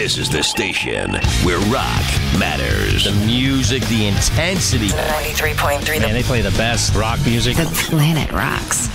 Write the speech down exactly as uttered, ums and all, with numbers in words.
This is the station where rock matters. The music, the intensity. ninety-three point three. Man, they play the best rock music. The planet rocks.